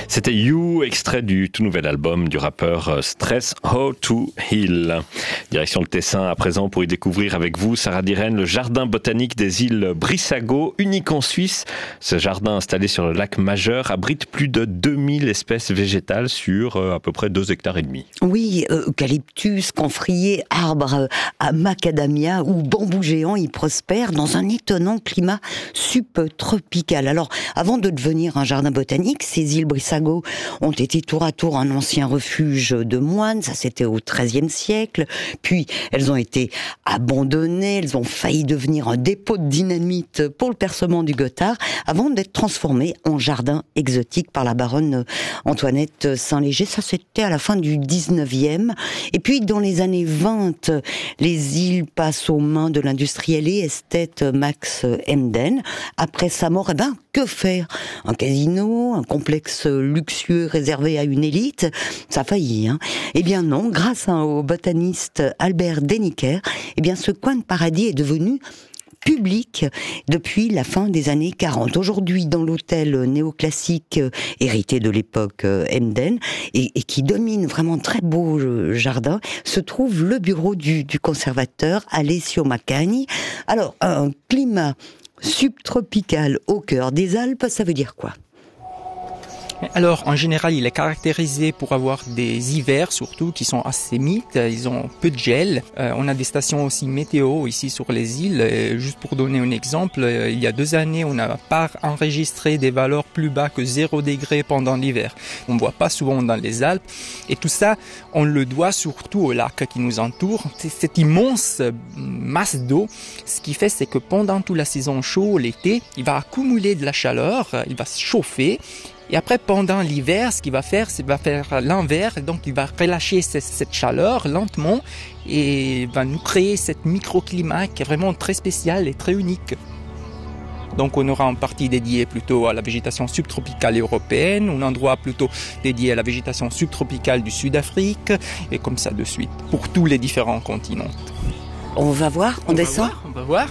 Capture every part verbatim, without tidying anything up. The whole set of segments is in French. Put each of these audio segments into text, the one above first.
C'était You, extrait du tout nouvel album du rappeur Stress How to Heal. Direction le Tessin à présent pour y découvrir avec vous, Sarah Diren, le jardin botanique des îles Brissago, unique en Suisse. Ce jardin installé sur le lac Majeur abrite plus de deux mille espèces végétales sur euh, à peu près deux hectares et demi. Oui, euh, eucalyptus, camphrier, arbres à macadamia ou bambou géant, ils prospèrent dans un étonnant climat subtropical. Alors, avant de devenir un jardin botanique, ces îles Brissago ont été tour à tour un ancien refuge de moines, ça c'était au treizième siècle, puis elles ont été abandonnées, elles ont failli devenir un dépôt de dynamite pour le percement du Gothard, avant d'être transformées en jardin exotique par la baronne Antoinette Saint-Léger. Ça c'était à la fin du dix-neuvième, et puis dans les années vingt, les îles passent aux mains de l'industriel et esthète Max Emden. Après sa mort, eh ben, que faire? Un casino, un complexe luxueux réservé à une élite, ça a failli, hein. Eh bien non, grâce hein, au botaniste Albert Deniker, eh bien ce coin de paradis est devenu public depuis la fin des années quarante. Aujourd'hui, dans l'hôtel néoclassique euh, hérité de l'époque euh, Emden et, et qui domine vraiment très beau euh, jardin, se trouve le bureau du, du conservateur Alessio Maccagni. Alors, un climat subtropical au cœur des Alpes, ça veut dire quoi ? Alors, en général, il est caractérisé pour avoir des hivers, surtout, qui sont assez mides. Ils ont peu de gel. Euh, on a des stations aussi météo ici sur les îles. Et juste pour donner un exemple, euh, il y a deux années, on n'a pas enregistré des valeurs plus bas que zéro degré pendant l'hiver. On ne voit pas souvent dans les Alpes. Et tout ça, on le doit surtout au lac qui nous entoure. C'est cette immense masse d'eau. Ce qui fait, c'est que pendant toute la saison chaude, l'été, il va accumuler de la chaleur, il va se chauffer. Et après, pendant l'hiver, ce qu'il va faire, c'est qu'il va faire l'inverse. Donc, il va relâcher cette chaleur lentement et va nous créer cette microclimat qui est vraiment très spécial et très unique. Donc, on aura une partie dédiée plutôt à la végétation subtropicale européenne, un endroit plutôt dédié à la végétation subtropicale du Sud-Afrique, et comme ça de suite, pour tous les différents continents. On va voir, on, on descend va voir, On va voir.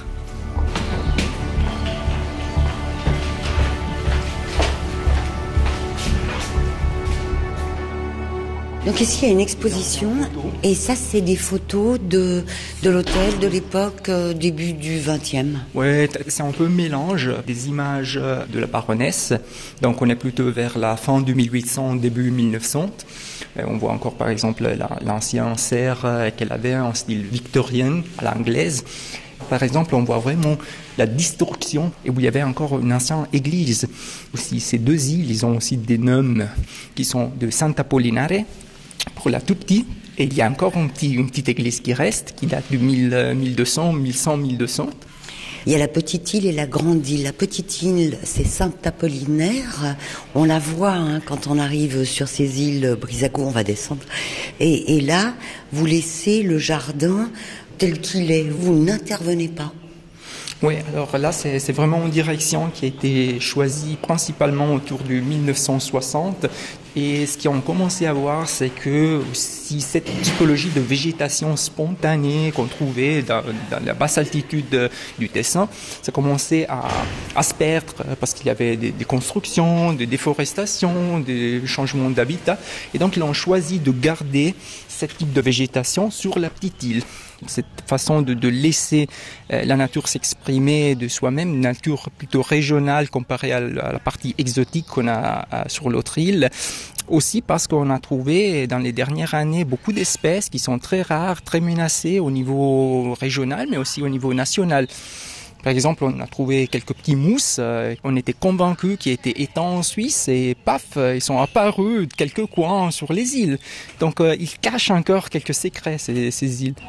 Donc ici, il y a une exposition, et ça, c'est des photos de, de l'hôtel de l'époque euh, début du vingtième. Ouais, c'est un peu un mélange des images de la baronesse. Donc, on est plutôt vers la fin du mille huit cents, début mille neuf cents. On voit encore, par exemple, la, l'ancien serre qu'elle avait en style victorien, à l'anglaise. Par exemple, on voit vraiment la distorsion et où il y avait encore une ancienne église. Aussi, ces deux îles, ils ont aussi des noms qui sont de Sant'Apollinare, pour la tout petite, et il y a encore un petit, une petite église qui reste, qui date de mille deux cents, mille cent, mille deux cents. Il y a la petite île et la grande île. La petite île, c'est Saint-Apollinaire. On la voit hein, quand on arrive sur ces îles Brissago, on va descendre. Et, et là, vous laissez le jardin tel qu'il est. Vous n'intervenez pas. Oui, alors là, c'est, c'est vraiment une direction qui a été choisie principalement autour de mille neuf cent soixante. Et ce qu'on a commencé à voir, c'est que si cette typologie de végétation spontanée qu'on trouvait dans, dans la basse altitude du Tessin, ça commençait à, à se perdre parce qu'il y avait des, des constructions, des déforestations, des changements d'habitat. Et donc, ils ont choisi de garder ce type de végétation sur la petite île. Cette façon de, de laisser euh, la nature s'exprimer de soi-même, une nature plutôt régionale comparée à la, à la partie exotique qu'on a à, sur l'autre île. Aussi parce qu'on a trouvé dans les dernières années beaucoup d'espèces qui sont très rares, très menacées au niveau régional, mais aussi au niveau national. Par exemple, on a trouvé quelques petits mousses, euh, on était convaincus qu'ils étaient éteints en Suisse et paf, ils sont apparus de quelques coins sur les îles. Donc euh, ils cachent encore quelques secrets, ces, ces îles.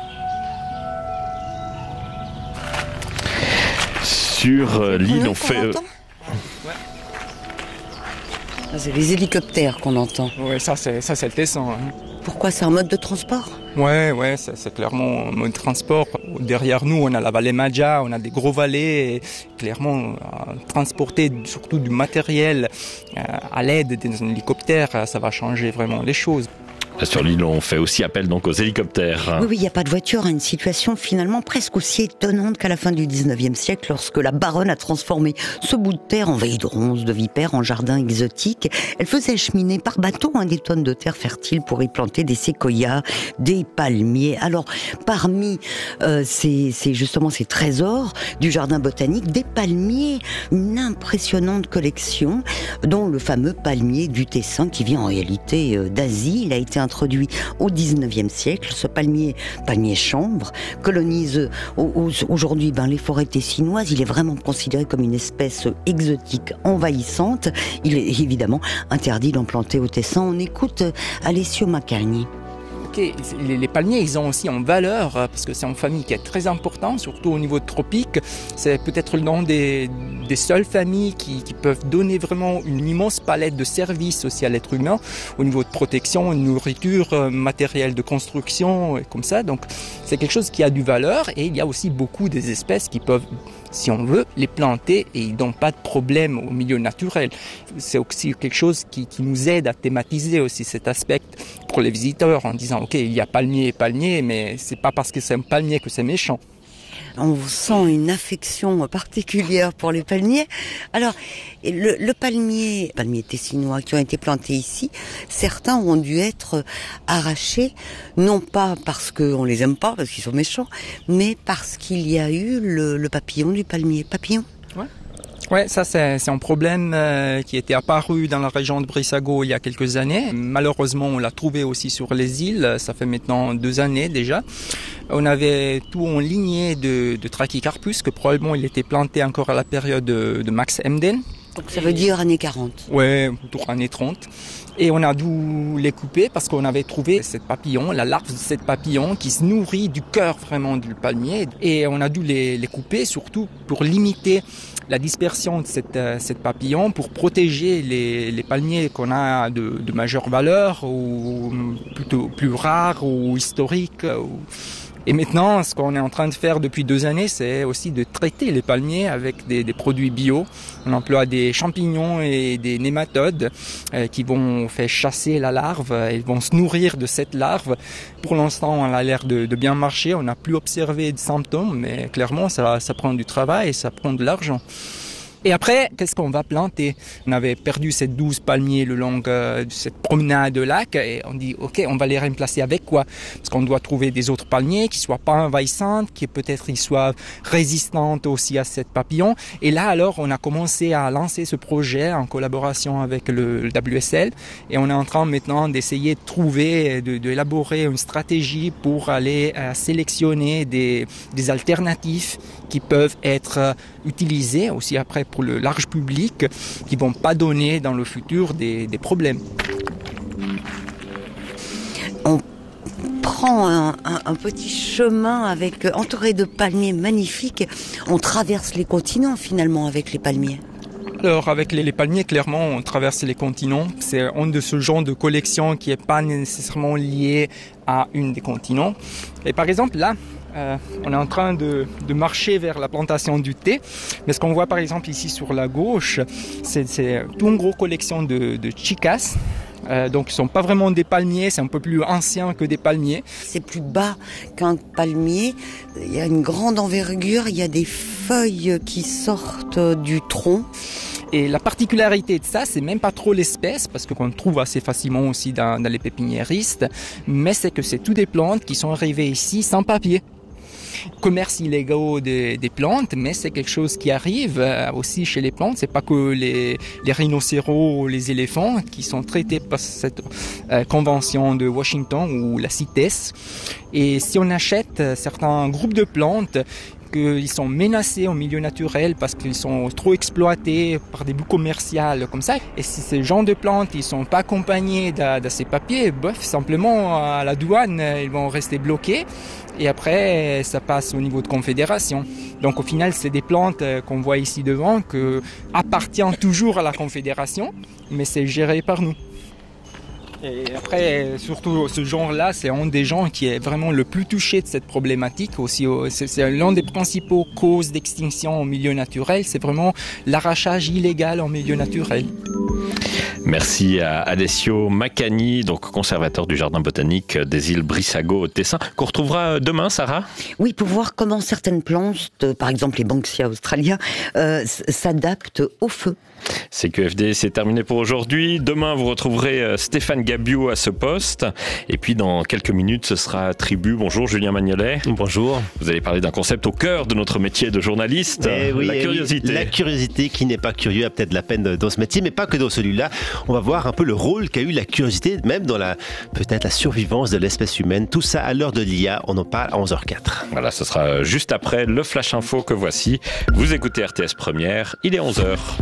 Sur euh, l'île, on fait... Euh... Ouais. C'est les hélicoptères qu'on entend. Ouais, ça c'est, ça, c'est le Tessin. Hein. Pourquoi? C'est un mode de transport? Ouais, ouais, c'est, c'est clairement un mode de transport. Derrière nous, on a la vallée Maggia, on a des gros vallées. Et clairement, euh, transporter surtout du matériel euh, à l'aide d'un hélicoptère, ça va changer vraiment les choses. Sur l'île, on fait aussi appel donc aux hélicoptères. Oui, oui, il n'y a pas de voiture. Hein, une situation finalement presque aussi étonnante qu'à la fin du dix-neuvième siècle, lorsque la baronne a transformé ce bout de terre envahi de ronces, de vipères, en jardin exotique. Elle faisait acheminer par bateau hein, des tonnes de terre fertile pour y planter des séquoias, des palmiers. Alors, parmi euh, ces, ces, justement ces trésors du jardin botanique, des palmiers, une impressionnante collection, dont le fameux palmier du Tessin qui vient en réalité euh, d'Asie. Il a été introduit au dix-neuvième siècle. Ce palmier, palmier chanvre, colonise aujourd'hui ben, les forêts tessinoises. Il est vraiment considéré comme une espèce exotique envahissante. Il est évidemment interdit d'en planter au Tessin. On écoute Alessio Macagni. Les, les palmiers, ils ont aussi une valeur, parce que c'est une famille qui est très importante, surtout au niveau tropique. C'est peut-être l'un des, des seules familles qui, qui peuvent donner vraiment une immense palette de services aussi à l'être humain, au niveau de protection, de nourriture, matériel de construction, et comme ça. Donc, c'est quelque chose qui a du valeur, et il y a aussi beaucoup des espèces qui peuvent, si on veut, les planter et ils n'ont pas de problème au milieu naturel. C'est aussi quelque chose qui, qui nous aide à thématiser aussi cet aspect pour les visiteurs en disant ok, il y a palmier et palmier, mais c'est pas parce que c'est un palmier que c'est méchant. On sent une affection particulière pour les palmiers. Alors, le, le palmier, palmiers tessinois qui ont été plantés ici, certains ont dû être arrachés, non pas parce qu'on les aime pas, parce qu'ils sont méchants, mais parce qu'il y a eu le, le papillon du palmier. Papillon ? Ouais. Ouais, ça c'est, c'est un problème euh, qui était apparu dans la région de Brissago il y a quelques années. Malheureusement, on l'a trouvé aussi sur les îles. Ça fait maintenant deux années déjà. On avait tout en lignée de, de Trachycarpus, que probablement il était planté encore à la période de, de Max Emden. Donc ça veut dire années quarante. Ouais, autour années trente. Et on a dû les couper parce qu'on avait trouvé cette papillon, la larve de cette papillon qui se nourrit du cœur vraiment du palmier. Et on a dû les, les couper surtout pour limiter la dispersion de cette, cette papillon, pour protéger les, les palmiers qu'on a de, de majeure valeur ou plutôt plus rares ou historiques. Ou... Et maintenant, ce qu'on est en train de faire depuis deux années, c'est aussi de traiter les palmiers avec des, des produits bio. On emploie des champignons et des nématodes euh, qui vont faire chasser la larve. Ils vont se nourrir de cette larve. Pour l'instant, on a l'air de, de bien marcher. On n'a plus observé de symptômes, mais clairement, ça, ça prend du travail et ça prend de l'argent. Et après, qu'est-ce qu'on va planter? On avait perdu ces douze palmiers le long euh, de cette promenade de lac et on dit, ok, on va les remplacer avec quoi? Parce qu'on doit trouver des autres palmiers qui soient pas envahissantes, qui peut-être ils soient résistantes aussi à cette papillon. Et là, alors, on a commencé à lancer ce projet en collaboration avec le, le W S L et on est en train maintenant d'essayer de trouver, de, d'élaborer une stratégie pour aller euh, sélectionner des, des alternatives qui peuvent être utilisées aussi après pour le large public, qui vont pas donner dans le futur des, des problèmes. On prend un, un, un petit chemin avec entouré de palmiers magnifiques. On traverse les continents finalement avec les palmiers. Alors avec les, les palmiers, clairement, on traverse les continents. C'est un de ce genre de collection qui est pas nécessairement lié à une des continents. Et par exemple là, Euh, on est en train de, de marcher vers la plantation du thé. Mais ce qu'on voit par exemple ici sur la gauche, c'est, c'est toute une grosse collection de, de chicas. Euh, donc ils ne sont pas vraiment des palmiers, c'est un peu plus ancien que des palmiers. C'est plus bas qu'un palmier, il y a une grande envergure, il y a des feuilles qui sortent du tronc. Et la particularité de ça, c'est même pas trop l'espèce, parce qu'on le trouve assez facilement aussi dans, dans les pépiniéristes, mais c'est que c'est toutes des plantes qui sont arrivées ici sans papier. Commerce illégaux des, des plantes, mais c'est quelque chose qui arrive aussi chez les plantes. C'est pas que les, les rhinocéros ou les éléphants qui sont traités par cette euh, convention de Washington ou la CITES. Et si on achète certains groupes de plantes, qu'ils sont menacés au milieu naturel parce qu'ils sont trop exploités par des bouts commerciaux comme ça. Et si ces genres de plantes ils sont pas accompagnés de, de ces papiers, bof, simplement à la douane ils vont rester bloqués. Et après, ça passe au niveau de confédération. Donc au final, c'est des plantes qu'on voit ici devant qui appartiennent toujours à la confédération, mais c'est géré par nous. Et après, surtout ce genre-là, c'est un des gens qui est vraiment le plus touché de cette problématique. Aussi, c'est, c'est l'un des principaux causes d'extinction au milieu naturel. C'est vraiment l'arrachage illégal en milieu naturel. Merci à Alessio Maccagni, donc conservateur du jardin botanique des îles Brissago au Tessin, qu'on retrouvera demain, Sarah. Oui, pour voir comment certaines plantes, par exemple les Banksia australia, euh, s'adaptent au feu. C Q F D, c'est terminé pour aujourd'hui. Demain, vous retrouverez Stéphane Gabiou à ce poste. Et puis, dans quelques minutes, ce sera Tribu. Bonjour, Julien Magnolet. Bonjour. Vous allez parler d'un concept au cœur de notre métier de journaliste, eh oui, la curiosité. Oui. La curiosité, qui n'est pas curieux, a peut-être la peine dans ce métier, mais pas que dans celui-là. On va voir un peu le rôle qu'a eu la curiosité, même dans la peut-être la survivance de l'espèce humaine. Tout ça à l'heure de l'I A. On en parle à onze heures zéro quatre. Voilà, ce sera juste après le Flash Info que voici. Vous écoutez R T S Première, il est onze heures.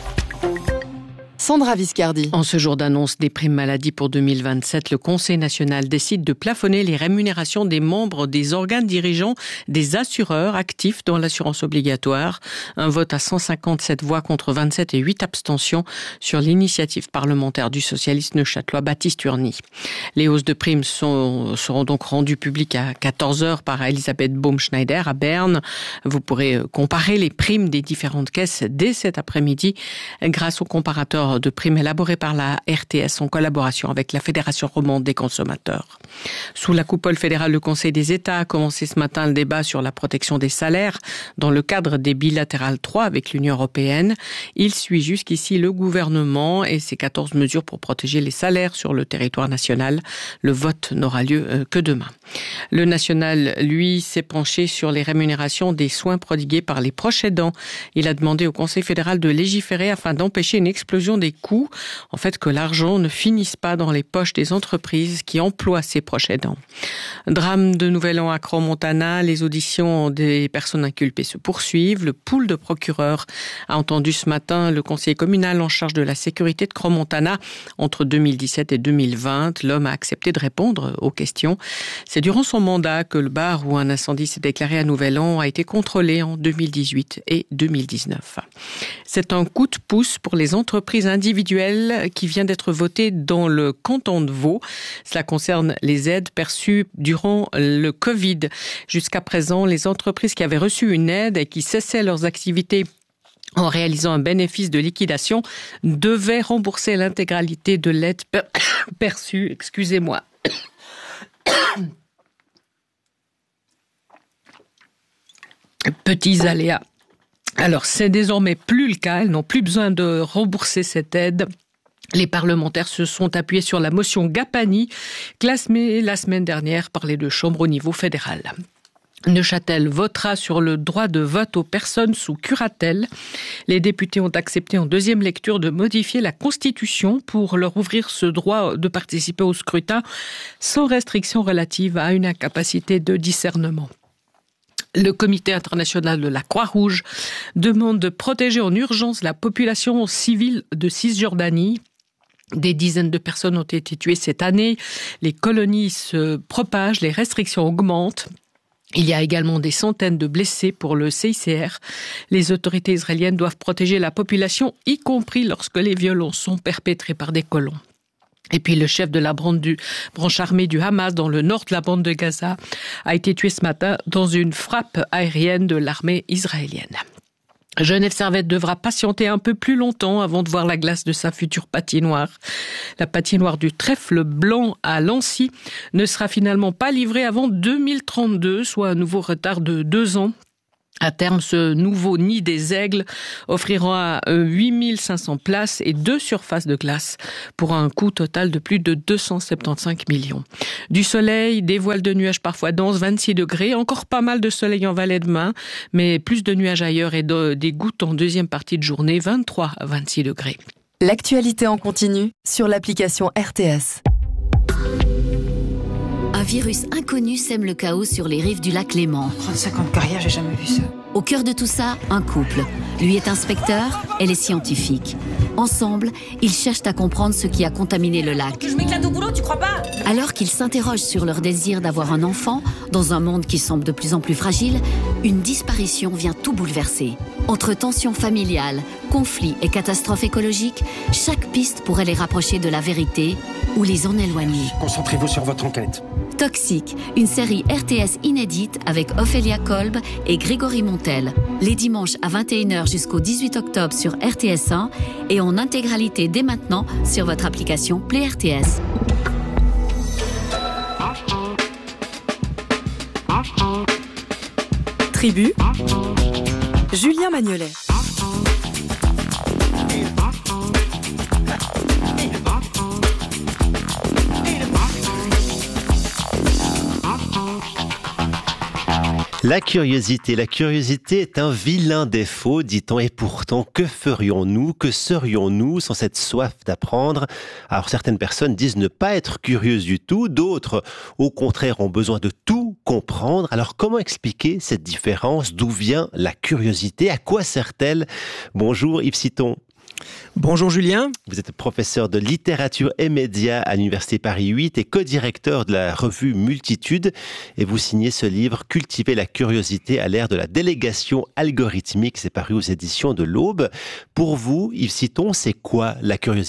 Sandra Viscardi. En ce jour d'annonce des primes maladie pour deux mille vingt-sept, le Conseil national décide de plafonner les rémunérations des membres des organes dirigeants des assureurs actifs dans l'assurance obligatoire. Un vote à cent cinquante-sept voix contre vingt-sept et huit abstentions sur l'initiative parlementaire du socialiste neuchâtelois Baptiste Urny. Les hausses de primes sont, seront donc rendues publiques à quatorze heures par Elisabeth Baumschneider à Berne. Vous pourrez comparer les primes des différentes caisses dès cet après-midi grâce au comparateur de primes élaborées par la R T S en collaboration avec la Fédération romande des consommateurs. Sous la coupole fédérale, le Conseil des États a commencé ce matin le débat sur la protection des salaires dans le cadre des bilatérales trois avec l'Union européenne. Il suit jusqu'ici le gouvernement et ses quatorze mesures pour protéger les salaires sur le territoire national. Le vote n'aura lieu que demain. Le national, lui, s'est penché sur les rémunérations des soins prodigués par les proches aidants. Il a demandé au Conseil fédéral de légiférer afin d'empêcher une explosion des coûts, en fait que l'argent ne finisse pas dans les poches des entreprises qui emploient ces proches aidants. Drame de Nouvel An à Crans-Montana, les auditions des personnes inculpées se poursuivent. Le pool de procureurs a entendu ce matin le conseiller communal en charge de la sécurité de Crans-Montana entre deux mille dix-sept et deux mille vingt. L'homme a accepté de répondre aux questions. C'est durant son mandat que le bar où un incendie s'est déclaré à Nouvel An a été contrôlé en deux mille dix-huit et deux mille dix-neuf. C'est un coup de pouce pour les entreprises individuelles qui vient d'être voté dans le canton de Vaud. Cela concerne les aides perçues durant le Covid. Jusqu'à présent, les entreprises qui avaient reçu une aide et qui cessaient leurs activités en réalisant un bénéfice de liquidation devaient rembourser l'intégralité de l'aide per- perçue. Excusez-moi. Petits aléas. Alors, c'est désormais plus le cas. Elles n'ont plus besoin de rembourser cette aide. Les parlementaires se sont appuyés sur la motion Gapani, classée la semaine dernière par les deux chambres au niveau fédéral. Neuchâtel votera sur le droit de vote aux personnes sous curatelle. Les députés ont accepté en deuxième lecture de modifier la Constitution pour leur ouvrir ce droit de participer au scrutin sans restriction relative à une incapacité de discernement. Le Comité international de la Croix-Rouge demande de protéger en urgence la population civile de Cisjordanie. Des dizaines de personnes ont été tuées cette année. Les colonies se propagent, les restrictions augmentent. Il y a également des centaines de blessés pour le C I C R. Les autorités israéliennes doivent protéger la population, y compris lorsque les violences sont perpétrées par des colons. Et puis le chef de la branche, du, branche armée du Hamas dans le nord de la bande de Gaza a été tué ce matin dans une frappe aérienne de l'armée israélienne. Genève Servette devra patienter un peu plus longtemps avant de voir la glace de sa future patinoire. La patinoire du Trèfle Blanc à Lancy ne sera finalement pas livrée avant deux mille trente-deux, soit un nouveau retard de deux ans. À terme, ce nouveau nid des aigles offrira huit mille cinq cents places et deux surfaces de glace pour un coût total de plus de deux cent soixante-quinze millions. Du soleil, des voiles de nuages parfois denses, vingt-six degrés, encore pas mal de soleil en Valais demain, mais plus de nuages ailleurs et de, des gouttes en deuxième partie de journée, vingt-trois à vingt-six degrés. L'actualité en continu sur l'application R T S. Un virus inconnu sème le chaos sur les rives du lac Léman. trente-cinq ans de carrière, j'ai jamais vu ça. Au cœur de tout ça, un couple. Lui est inspecteur, elle est scientifique. Ensemble, ils cherchent à comprendre ce qui a contaminé le lac. Je m'éclate au boulot, tu crois pas? Alors qu'ils s'interrogent sur leur désir d'avoir un enfant, dans un monde qui semble de plus en plus fragile, une disparition vient tout bouleverser. Entre tensions familiales, conflits et catastrophes écologiques, chaque piste pourrait les rapprocher de la vérité ou les en éloigner. Concentrez-vous sur votre enquête. Toxique, une série R T S inédite avec Ophélia Kolb et Grégory Montel. Les dimanches à vingt et une heures jusqu'au dix-huit octobre sur R T S un et en intégralité dès maintenant sur votre application Play R T S. Tribu, Julien Magnolet. La curiosité, la curiosité est un vilain défaut, dit-on, et pourtant, que ferions-nous, que serions-nous sans cette soif d'apprendre ? Alors certaines personnes disent ne pas être curieuses du tout, d'autres, au contraire, ont besoin de tout comprendre. Alors comment expliquer cette différence ? D'où vient la curiosité ? À quoi sert-elle ? Bonjour Yves Citon. Bonjour Julien. Vous êtes professeur de littérature et médias à l'Université Paris huit et co-directeur de la revue Multitude. Et vous signez ce livre « Cultiver la curiosité à l'ère de la délégation algorithmique ». C'est paru aux éditions de l'Aube. Pour vous, Yves Citon, c'est quoi la curiosité ?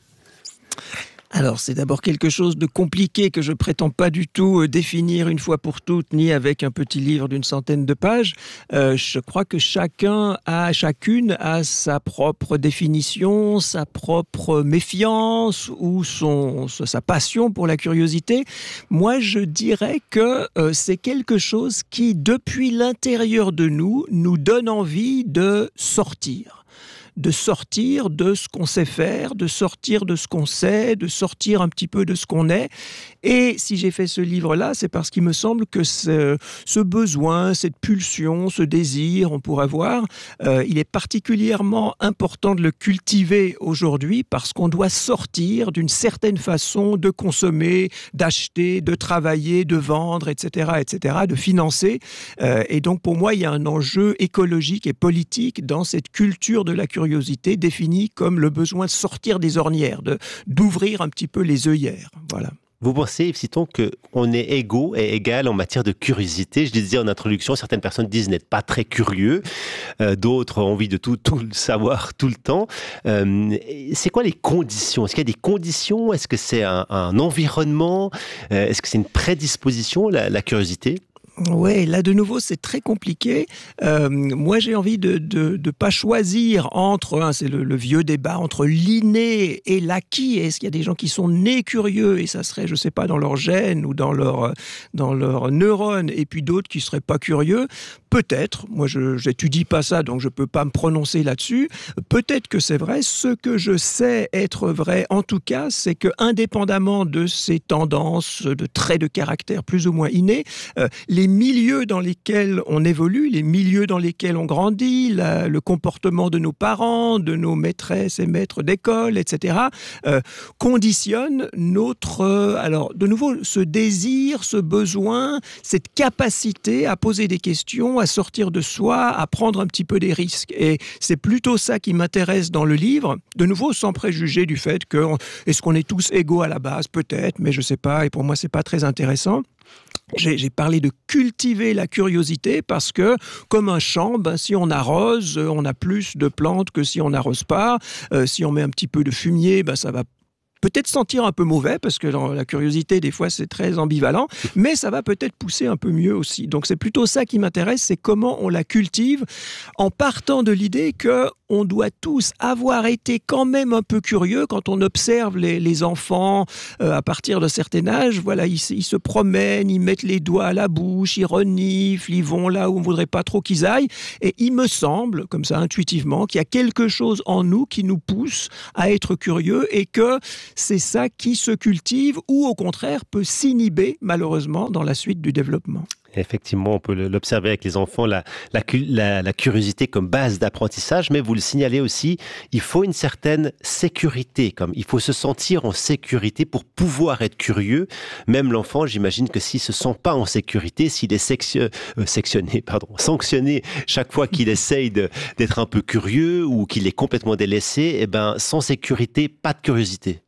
Alors, c'est d'abord quelque chose de compliqué que je prétends pas du tout définir une fois pour toutes, ni avec un petit livre d'une centaine de pages. Euh, je crois que chacun a, chacune a sa propre définition, sa propre méfiance ou son, sa passion pour la curiosité. Moi, je dirais que euh, c'est quelque chose qui, depuis l'intérieur de nous, nous donne envie de sortir. de sortir de ce qu'on sait faire, de sortir de ce qu'on sait, de sortir un petit peu de ce qu'on est. Et si j'ai fait ce livre-là, c'est parce qu'il me semble que ce, ce besoin, cette pulsion, ce désir, on pourrait voir, euh, il est particulièrement important de le cultiver aujourd'hui parce qu'on doit sortir d'une certaine façon de consommer, d'acheter, de travailler, de vendre, et cetera, et cetera, de financer. Euh, et donc pour moi, il y a un enjeu écologique et politique dans cette culture de la curiosité curiosité définie comme le besoin de sortir des ornières, de, d'ouvrir un petit peu les œillères. Voilà. Vous pensez, Yves Citon, qu'on est égaux et égal en matière de curiosité ? Je disais en introduction, certaines personnes disent n'être pas très curieux, euh, d'autres ont envie de tout, tout le savoir tout le temps. Euh, c'est quoi les conditions ? Est-ce qu'il y a des conditions ? Est-ce que c'est un, un environnement ? euh, Est-ce que c'est une prédisposition, la, la curiosité ? Oui, là de nouveau c'est très compliqué. Euh, moi j'ai envie de de, de pas choisir entre, hein, c'est le, le vieux débat entre l'inné et l'acquis. Est-ce qu'il y a des gens qui sont nés curieux et ça serait, je sais pas, dans leur gène ou dans leur dans leurs neurones, et puis d'autres qui seraient pas curieux? Peut-être. Moi je j'étudie pas ça, donc je peux pas me prononcer là-dessus. Peut-être que c'est vrai. Ce que je sais être vrai, en tout cas, c'est que indépendamment de ces tendances, de traits de caractère plus ou moins innés, euh, les Les milieux dans lesquels on évolue, les milieux dans lesquels on grandit, la, le comportement de nos parents, de nos maîtresses et maîtres d'école, et cetera, euh, conditionnent notre, euh, alors de nouveau, ce désir, ce besoin, cette capacité à poser des questions, à sortir de soi, à prendre un petit peu des risques. Et c'est plutôt ça qui m'intéresse dans le livre, de nouveau sans préjuger du fait que, est-ce qu'on est tous égaux à la base? Peut-être, mais je sais pas, et pour moi c'est pas très intéressant. J'ai, j'ai parlé de cultiver la curiosité parce que, comme un champ, ben, si on arrose, on a plus de plantes que si on n'arrose pas. Euh, si on met un petit peu de fumier, ben, ça va peut-être sentir un peu mauvais, parce que dans la curiosité, des fois, c'est très ambivalent, mais ça va peut-être pousser un peu mieux aussi. Donc, c'est plutôt ça qui m'intéresse, c'est comment on la cultive, en partant de l'idée que on doit tous avoir été quand même un peu curieux quand on observe les, les enfants euh, à partir d'un certain âge. Voilà, ils, ils se promènent, ils mettent les doigts à la bouche, ils reniflent, ils vont là où on ne voudrait pas trop qu'ils aillent. Et il me semble, comme ça intuitivement, qu'il y a quelque chose en nous qui nous pousse à être curieux et que c'est ça qui se cultive ou au contraire peut s'inhiber malheureusement dans la suite du développement. Effectivement, on peut l'observer avec les enfants, la, la, la, la curiosité comme base d'apprentissage, mais vous le signalez aussi, il faut une certaine sécurité, comme il faut se sentir en sécurité pour pouvoir être curieux. Même l'enfant, j'imagine que s'il ne se sent pas en sécurité, s'il est section, euh, sectionné, pardon, sanctionné chaque fois qu'il essaye de, d'être un peu curieux ou qu'il est complètement délaissé, eh ben, sans sécurité, pas de curiosité.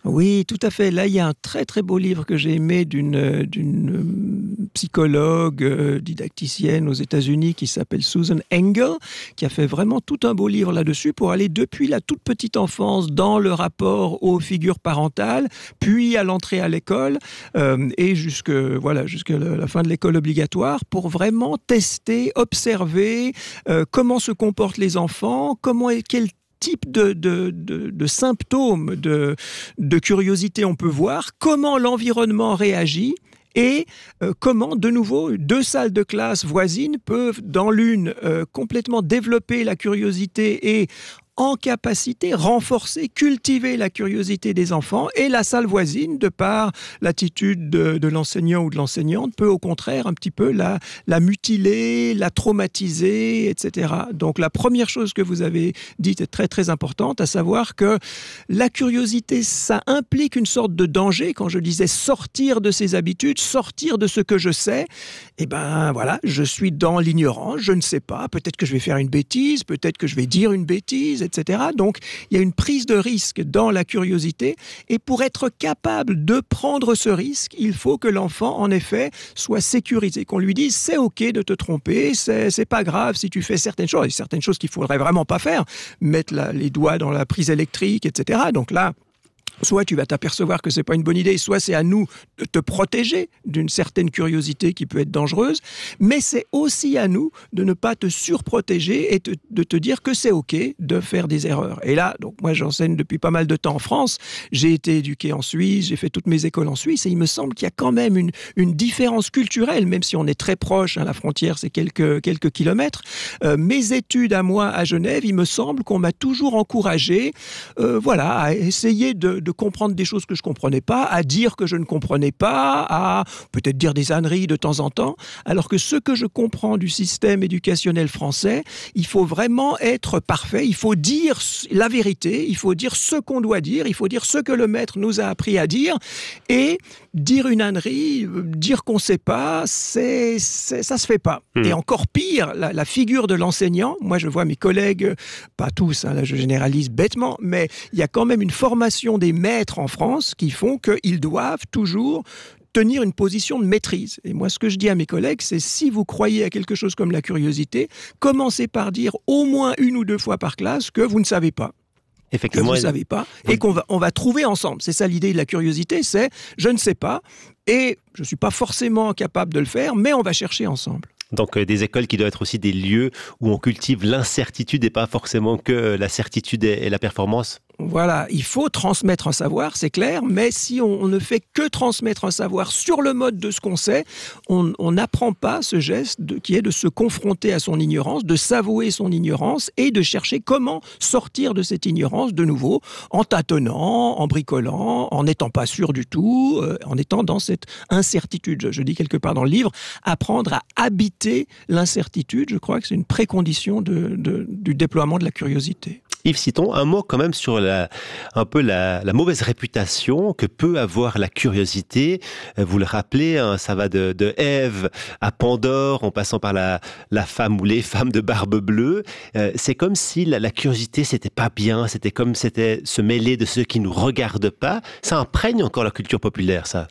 Oui, tout à fait. Là, il y a un très très beau livre que j'ai aimé d'une, d'une psychologue euh, didacticienne aux États-Unis qui s'appelle Susan Engel, qui a fait vraiment tout un beau livre là-dessus pour aller depuis la toute petite enfance dans le rapport aux figures parentales, puis à l'entrée à l'école euh, et jusque voilà jusqu'à la fin de l'école obligatoire pour vraiment tester, observer euh, comment se comportent les enfants, comment et quel type de, de, de, de symptômes de, de curiosité on peut voir, comment l'environnement réagit et euh, comment, de nouveau, deux salles de classe voisines peuvent, dans l'une, euh, complètement développer la curiosité et en capacité, renforcer, cultiver la curiosité des enfants, et la salle voisine, de par l'attitude de, de l'enseignant ou de l'enseignante, peut au contraire un petit peu la, la mutiler, la traumatiser, et cetera. Donc la première chose que vous avez dite est très très importante, à savoir que la curiosité, ça implique une sorte de danger. Quand je disais sortir de ses habitudes, sortir de ce que je sais, eh ben voilà, je suis dans l'ignorance, je ne sais pas, peut-être que je vais faire une bêtise, peut-être que je vais dire une bêtise, et cetera. Donc, il y a une prise de risque dans la curiosité, et pour être capable de prendre ce risque, il faut que l'enfant, en effet, soit sécurisé, qu'on lui dise c'est ok de te tromper, c'est, c'est pas grave si tu fais certaines choses, et certaines choses qu'il faudrait vraiment pas faire, mettre la, les doigts dans la prise électrique, et cetera. Donc là, soit tu vas t'apercevoir que c'est pas une bonne idée, soit c'est à nous de te protéger d'une certaine curiosité qui peut être dangereuse, mais c'est aussi à nous de ne pas te surprotéger et te, de te dire que c'est ok de faire des erreurs. Et là, donc moi j'enseigne depuis pas mal de temps en France, j'ai été éduqué en Suisse, j'ai fait toutes mes écoles en Suisse, et il me semble qu'il y a quand même une, une différence culturelle, même si on est très proche, hein, la frontière c'est quelques, quelques kilomètres. Euh, mes études à moi à Genève, il me semble qu'on m'a toujours encouragé euh, voilà, à essayer de, de comprendre des choses que je ne comprenais pas, à dire que je ne comprenais pas, à peut-être dire des âneries de temps en temps, alors que ce que je comprends du système éducationnel français, il faut vraiment être parfait, il faut dire la vérité, il faut dire ce qu'on doit dire, il faut dire ce que le maître nous a appris à dire, et dire une ânerie, dire qu'on ne sait pas, c'est, c'est, ça ne se fait pas. Mmh. Et encore pire, la, la figure de l'enseignant, moi je vois mes collègues, pas tous, hein, là je généralise bêtement, mais il y a quand même une formation des maîtres en France qui font qu'ils doivent toujours tenir une position de maîtrise. Et moi, ce que je dis à mes collègues, c'est si vous croyez à quelque chose comme la curiosité, commencez par dire au moins une ou deux fois par classe que vous ne savez pas. Effectivement, que vous ne savez pas, et qu'on va, on va trouver ensemble. C'est ça l'idée de la curiosité, c'est je ne sais pas, et je ne suis pas forcément capable de le faire, mais on va chercher ensemble. Donc euh, des écoles qui doivent être aussi des lieux où on cultive l'incertitude et pas forcément que la certitude et, et la performance. Voilà, il faut transmettre un savoir, c'est clair, mais si on, on ne fait que transmettre un savoir sur le mode de ce qu'on sait, on n'apprend pas ce geste de, qui est de se confronter à son ignorance, de s'avouer son ignorance et de chercher comment sortir de cette ignorance de nouveau, en tâtonnant, en bricolant, en n'étant pas sûr du tout, euh, en étant dans cette incertitude. Je, je dis quelque part dans le livre, apprendre à habiter l'incertitude, je crois que c'est une précondition de, de, du déploiement de la curiosité. Yves Citon, un mot quand même sur la, un peu la, la mauvaise réputation que peut avoir la curiosité. Vous le rappelez, hein, ça va de, de Ève à Pandore, en passant par la, la femme ou les femmes de barbe bleue. Euh, c'est comme si la, la curiosité, c'était pas bien, c'était comme c'était se mêler de ceux qui nous regardent pas. Ça imprègne encore la culture populaire, ça.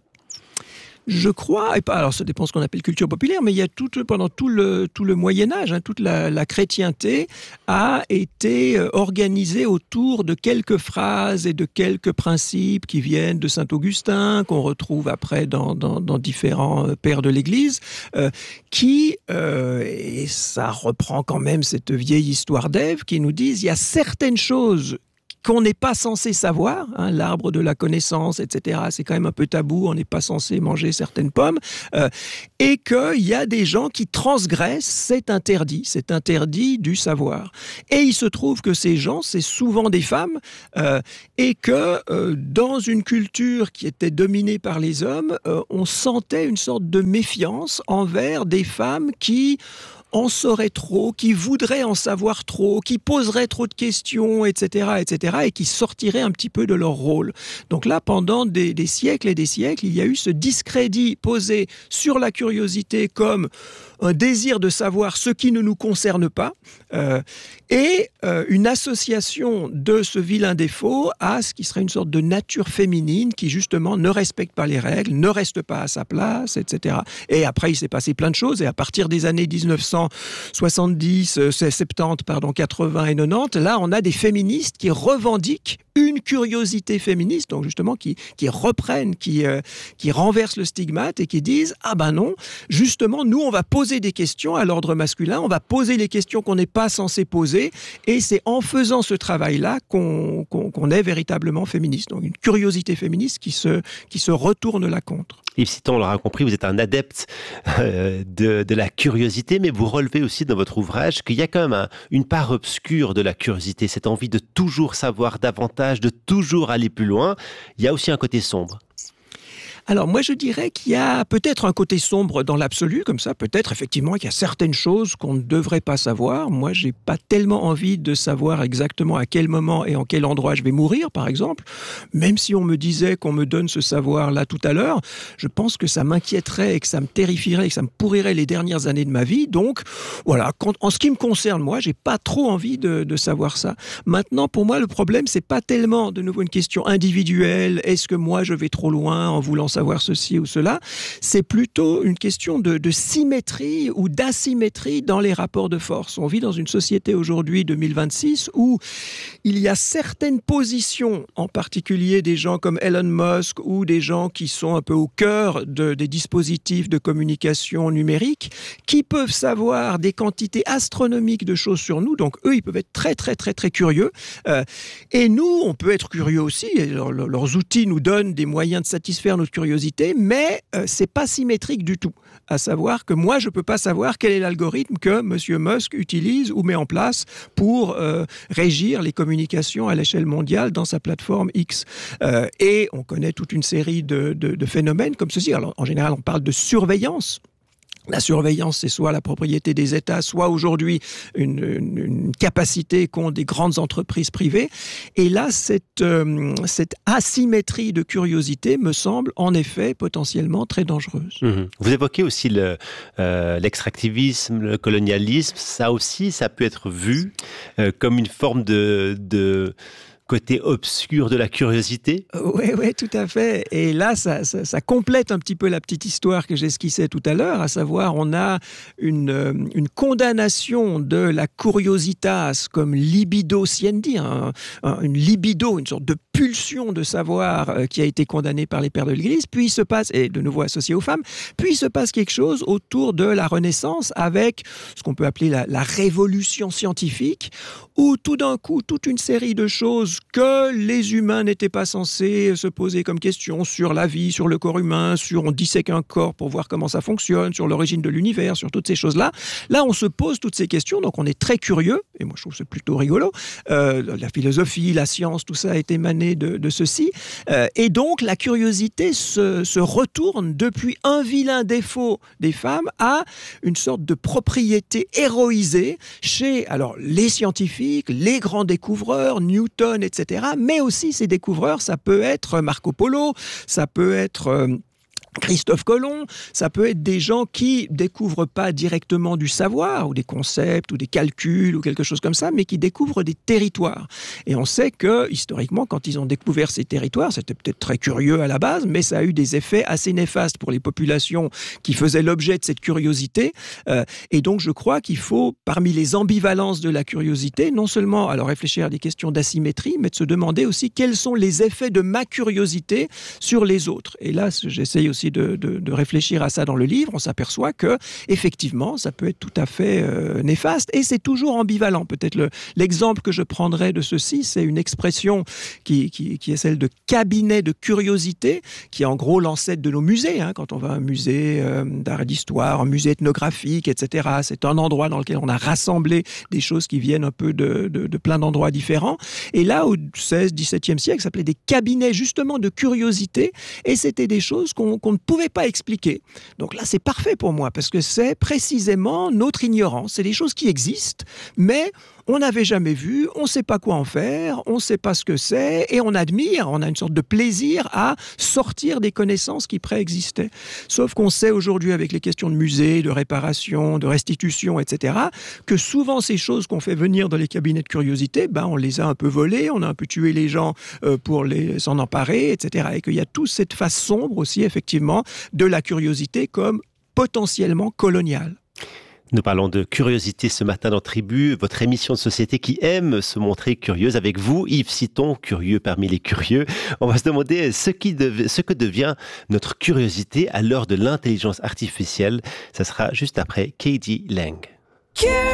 Je crois, et pas, alors ça dépend de ce qu'on appelle culture populaire, mais il y a tout, pendant tout le, tout le Moyen-Âge, hein, toute la, la chrétienté a été organisée autour de quelques phrases et de quelques principes qui viennent de Saint-Augustin, qu'on retrouve après dans, dans, dans différents pères de l'Église, euh, qui, euh, et ça reprend quand même cette vieille histoire d'Ève, qui nous disent il y a certaines choses qu'on n'est pas censé savoir, hein, l'arbre de la connaissance, et cetera. C'est quand même un peu tabou, on n'est pas censé manger certaines pommes, euh, et qu'il y a des gens qui transgressent cet interdit, cet interdit du savoir. Et il se trouve que ces gens, c'est souvent des femmes, euh, et que euh, dans une culture qui était dominée par les hommes, euh, on sentait une sorte de méfiance envers des femmes qui en sauraient trop, qui voudraient en savoir trop, qui poseraient trop de questions, et cetera, et cetera, et qui sortiraient un petit peu de leur rôle. Donc là, pendant des, des siècles et des siècles, il y a eu ce discrédit posé sur la curiosité comme un désir de savoir ce qui ne nous concerne pas, euh, et euh, une association de ce vilain défaut à ce qui serait une sorte de nature féminine qui justement ne respecte pas les règles, ne reste pas à sa place, et cetera. Et après, il s'est passé plein de choses, et à partir des années dix-neuf cent soixante-dix, euh, soixante-dix, pardon, quatre-vingts et quatre-vingt-dix, là, on a des féministes qui revendiquent une curiosité féministe, donc justement qui, qui reprennent, qui, euh, qui renversent le stigmate et qui disent « Ah ben non, justement, nous, on va poser des questions à l'ordre masculin, on va poser les questions qu'on n'est pas censé poser, et c'est en faisant ce travail-là qu'on, qu'on, qu'on est véritablement féministe. » Donc une curiosité féministe qui se, qui se retourne la contre. Yves Citon, on l'aura compris, vous êtes un adepte euh, de, de la curiosité, mais vous relevez aussi dans votre ouvrage qu'il y a quand même un, une part obscure de la curiosité, cette envie de toujours savoir davantage, de toujours aller plus loin. Il y a aussi un côté sombre. Alors moi je dirais qu'il y a peut-être un côté sombre dans l'absolu, comme ça, peut-être effectivement qu'il y a certaines choses qu'on ne devrait pas savoir. Moi j'ai pas tellement envie de savoir exactement à quel moment et en quel endroit je vais mourir, par exemple. Même si on me disait qu'on me donne ce savoir-là tout à l'heure, je pense que ça m'inquiéterait et que ça me terrifierait et que ça me pourrirait les dernières années de ma vie. Donc voilà, quand, en ce qui me concerne, moi j'ai pas trop envie de, de savoir ça. Maintenant, pour moi le problème c'est pas tellement de nouveau une question individuelle, est-ce que moi je vais trop loin en voulant savoir ceci ou cela, c'est plutôt une question de, de symétrie ou d'asymétrie dans les rapports de force. On vit dans une société aujourd'hui, deux mille vingt-six, où il y a certaines positions, en particulier des gens comme Elon Musk ou des gens qui sont un peu au cœur de, des dispositifs de communication numérique, qui peuvent savoir des quantités astronomiques de choses sur nous. Donc eux, ils peuvent être très très très très curieux. Euh, et nous, on peut être curieux aussi. Et leur, leurs outils nous donnent des moyens de satisfaire notre curiosité, mais euh, c'est pas symétrique du tout. À savoir que moi, je peux pas savoir quel est l'algorithme que Monsieur Musk utilise ou met en place pour euh, régir les communications à l'échelle mondiale dans sa plateforme X. Euh, et on connaît toute une série de, de, de phénomènes comme ceci. Alors, en général, on parle de surveillance. La surveillance, c'est soit la propriété des États, soit aujourd'hui une, une, une capacité qu'ont des grandes entreprises privées. Et là, cette, euh, cette asymétrie de curiosité me semble en effet potentiellement très dangereuse. Mmh. Vous évoquez aussi le, euh, l'extractivisme, le colonialisme. Ça aussi, ça peut être vu euh, comme une forme de... de... côté obscur de la curiosité. Oui, oui, tout à fait. Et là, ça, ça, ça complète un petit peu la petite histoire que j'esquissais tout à l'heure, à savoir, on a une, une condamnation de la curiositas comme libido siendi, un, un, une libido, une sorte de pulsion de savoir qui a été condamnée par les pères de l'Église, puis il se passe, et de nouveau associé aux femmes, puis il se passe quelque chose autour de la Renaissance avec ce qu'on peut appeler la, la révolution scientifique, où tout d'un coup, toute une série de choses que les humains n'étaient pas censés se poser comme question sur la vie, sur le corps humain, sur on dissèque un corps pour voir comment ça fonctionne, sur l'origine de l'univers, sur toutes ces choses-là. Là, on se pose toutes ces questions, donc on est très curieux, et moi je trouve que c'est plutôt rigolo. Euh, la philosophie, la science, tout ça est émané de, de ceci. Euh, et donc, la curiosité se, se retourne depuis un vilain défaut des femmes à une sorte de propriété héroïsée chez alors, les scientifiques, les grands découvreurs, Newton, et cetera. Mais aussi, ces découvreurs, ça peut être Marco Polo, ça peut être... Euh, Christophe Colomb, ça peut être des gens qui découvrent pas directement du savoir ou des concepts ou des calculs ou quelque chose comme ça, mais qui découvrent des territoires. Et on sait que, historiquement, quand ils ont découvert ces territoires, c'était peut-être très curieux à la base, mais ça a eu des effets assez néfastes pour les populations qui faisaient l'objet de cette curiosité. Euh, et donc, je crois qu'il faut, parmi les ambivalences de la curiosité, non seulement alors réfléchir à des questions d'asymétrie, mais de se demander aussi quels sont les effets de ma curiosité sur les autres. Et là, j'essaye aussi De, de, de réfléchir à ça dans le livre, on s'aperçoit que effectivement, ça peut être tout à fait euh, néfaste et c'est toujours ambivalent. Peut-être le, l'exemple que je prendrais de ceci, c'est une expression qui, qui, qui est celle de cabinet de curiosité, qui est en gros l'ancêtre de nos musées. Hein, quand on va à un musée euh, d'art et d'histoire, un musée ethnographique, et cetera, c'est un endroit dans lequel on a rassemblé des choses qui viennent un peu de, de, de plein d'endroits différents. Et là, au seizième, dix-septième siècle, ça s'appelait des cabinets justement de curiosité et c'était des choses qu'on, qu'on qu'on ne pouvait pas expliquer. Donc là, c'est parfait pour moi, parce que c'est précisément notre ignorance. C'est des choses qui existent, mais on n'avait jamais vu, on ne sait pas quoi en faire, on ne sait pas ce que c'est, et on admire, on a une sorte de plaisir à sortir des connaissances qui préexistaient. Sauf qu'on sait aujourd'hui, avec les questions de musée, de réparation, de restitution, et cetera, que souvent ces choses qu'on fait venir dans les cabinets de curiosité, ben, on les a un peu volées, on a un peu tué les gens euh, pour les, s'en emparer, et cetera. Et qu'il y a toute cette face sombre aussi, effectivement, de la curiosité comme potentiellement coloniale. Nous parlons de curiosité ce matin dans Tribu, votre émission de société qui aime se montrer curieuse avec vous, Yves Citon, curieux parmi les curieux. On va se demander ce, qui dev- ce que devient notre curiosité à l'heure de l'intelligence artificielle. Ça sera juste après K D Lang.